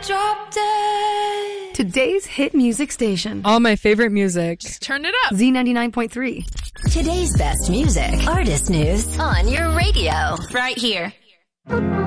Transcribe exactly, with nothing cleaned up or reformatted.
drop dead. Today's hit music station. All my favorite music. Just turn it up. Z ninety-nine point three. Today's best music, artist news on your radio. Right here.